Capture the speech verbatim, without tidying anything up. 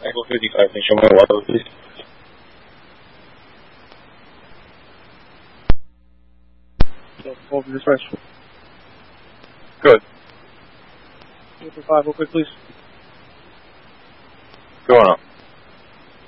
Echo fifty-five, can you show me water, please? Over this restroom. Good. fifty-five, real quick, please. Go on up.